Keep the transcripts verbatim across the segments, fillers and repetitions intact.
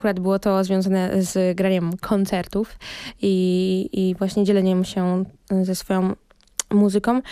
Akurat było to związane z graniem koncertów i, i właśnie dzieleniem się ze swoją muzyką.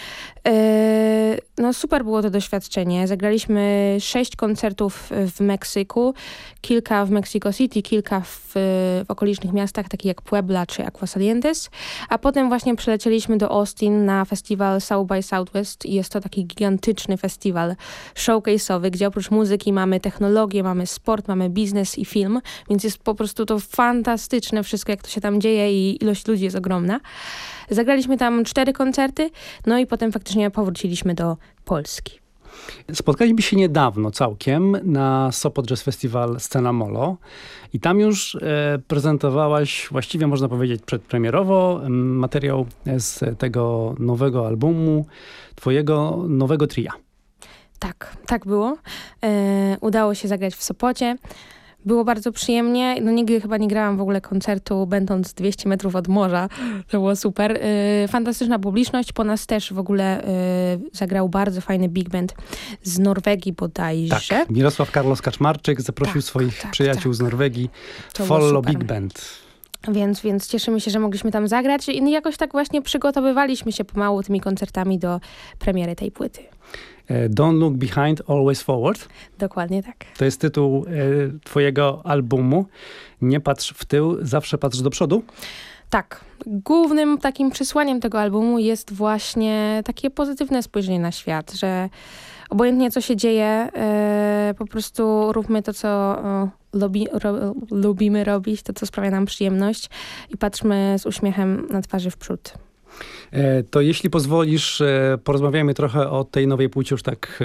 No super było to doświadczenie. Zagraliśmy sześć koncertów w Meksyku, kilka w Mexico City, kilka w, w okolicznych miastach, takich jak Puebla czy Aguascalientes, a potem właśnie przylecieliśmy do Austin na festiwal South by Southwest i jest to taki gigantyczny festiwal showcase'owy, gdzie oprócz muzyki mamy technologię, mamy sport, mamy biznes i film, więc jest po prostu to fantastyczne wszystko, jak to się tam dzieje i ilość ludzi jest ogromna. Zagraliśmy tam cztery koncerty, no i potem faktycznie powróciliśmy do Polski. Spotkaliśmy się niedawno całkiem na Sopot Jazz Festival Scena Molo i tam już e, prezentowałaś, właściwie można powiedzieć przedpremierowo, materiał z tego nowego albumu, twojego nowego tria. Tak, tak było. E, udało się zagrać w Sopocie. Było bardzo przyjemnie. No nigdy chyba nie grałam w ogóle koncertu, będąc dwieście metrów od morza. To było super. Yy, fantastyczna publiczność. Po nas też w ogóle yy, zagrał bardzo fajny big band z Norwegii bodajże. Tak, Mirosław Carlos Kaczmarczyk zaprosił tak, swoich tak, przyjaciół tak. z Norwegii. To Follow Big Band. Więc, więc cieszymy się, że mogliśmy tam zagrać i jakoś tak właśnie przygotowywaliśmy się pomału tymi koncertami do premiery tej płyty. Don't Look Behind, Always Forward. Dokładnie tak. To jest tytuł e, twojego albumu. Nie patrz w tył, zawsze patrz do przodu. Tak. Głównym takim przesłaniem tego albumu jest właśnie takie pozytywne spojrzenie na świat, że obojętnie co się dzieje, e, po prostu róbmy to, co o, lubi, ro, lubimy robić, to, co sprawia nam przyjemność i patrzmy z uśmiechem na twarzy w przód. To jeśli pozwolisz, porozmawiajmy trochę o tej nowej płycie już tak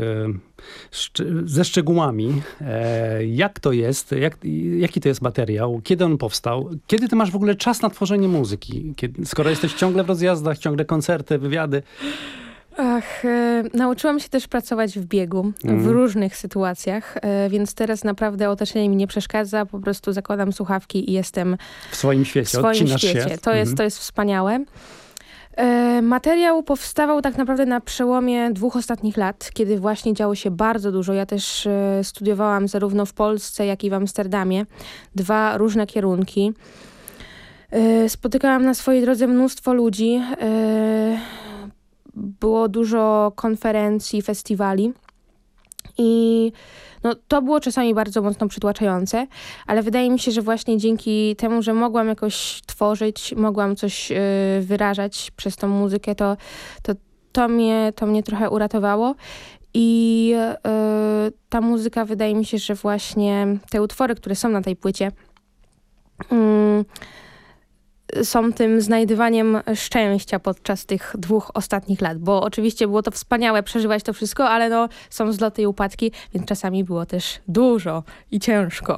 ze szczegółami. Jak to jest? Jak, jaki to jest materiał? Kiedy on powstał? Kiedy ty masz w ogóle czas na tworzenie muzyki? Kiedy, skoro jesteś ciągle w rozjazdach, ciągle koncerty, wywiady. Ach, e, nauczyłam się też pracować w biegu, mm. w różnych sytuacjach, e, więc teraz naprawdę otoczenie mi nie przeszkadza, po prostu zakładam słuchawki i jestem w swoim świecie, w swoim świecie. Się. To, mm. jest, to jest wspaniałe. E, materiał powstawał tak naprawdę na przełomie dwóch ostatnich lat, kiedy właśnie działo się bardzo dużo. Ja też e, studiowałam zarówno w Polsce, jak i w Amsterdamie. Dwa różne kierunki. E, spotykałam na swojej drodze mnóstwo ludzi. E, było dużo konferencji, festiwali. I no, to było czasami bardzo mocno przytłaczające, ale wydaje mi się, że właśnie dzięki temu, że mogłam jakoś tworzyć, mogłam coś y, wyrażać przez tą muzykę, to, to, to, mnie, to mnie trochę uratowało. I y, ta muzyka, wydaje mi się, że właśnie te utwory, które są na tej płycie, y, są tym znajdywaniem szczęścia podczas tych dwóch ostatnich lat, bo oczywiście było to wspaniałe przeżywać to wszystko, ale no są zloty i upadki, więc czasami było też dużo i ciężko.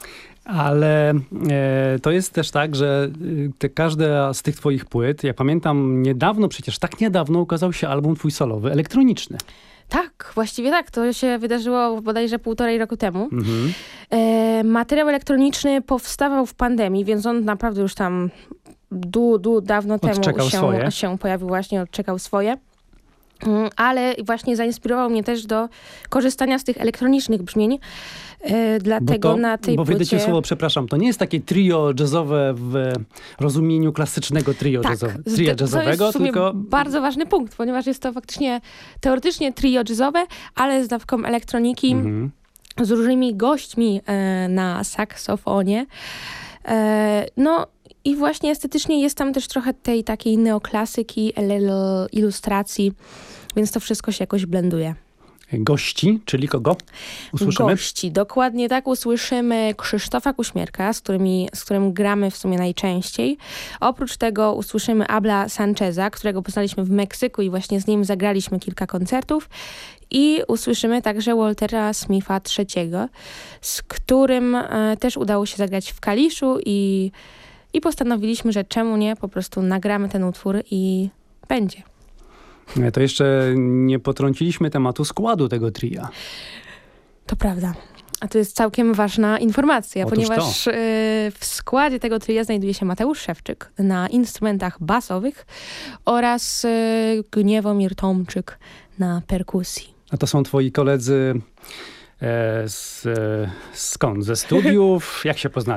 Ale e, to jest też tak, że te, każda z tych twoich płyt, ja pamiętam niedawno, przecież tak niedawno ukazał się album twój solowy, elektroniczny. Tak, właściwie tak. To się wydarzyło bodajże półtorej roku temu. Mhm. E, materiał elektroniczny powstawał w pandemii, więc on naprawdę już tam du, du, dawno temu się, się pojawił, właśnie odczekał swoje. Ale właśnie zainspirował mnie też do korzystania z tych elektronicznych brzmień. E, dlatego to, na tej bo płycie... Bo wyjdę ci słowo, przepraszam, to nie jest takie trio jazzowe w rozumieniu klasycznego trio, tak, jazzowe, trio jazzowego, to jest w sumie tylko... bardzo ważny punkt, ponieważ jest to faktycznie teoretycznie trio jazzowe, ale z dawką elektroniki, mhm. z różnymi gośćmi e, na saksofonie. E, no i właśnie estetycznie jest tam też trochę tej takiej neoklasyki, ilustracji, więc to wszystko się jakoś blenduje. Gości, czyli kogo usłyszymy? Gości, dokładnie tak. Usłyszymy Krzysztofa Kuśmierka, z, którymi, z którym gramy w sumie najczęściej. Oprócz tego usłyszymy Abla Sancheza, którego poznaliśmy w Meksyku i właśnie z nim zagraliśmy kilka koncertów. I usłyszymy także Waltera Smitha trzeciego, z którym e, też udało się zagrać w Kaliszu i, i postanowiliśmy, że czemu nie, po prostu nagramy ten utwór i będzie. To jeszcze nie potrąciliśmy tematu składu tego tria. To prawda. A to jest całkiem ważna informacja, Otóż ponieważ to. w składzie tego tria znajduje się Mateusz Szewczyk na instrumentach basowych oraz Gniewomir Tomczyk na perkusji. A to są twoi koledzy E, z, skąd? Ze studiów? Jak się poznali?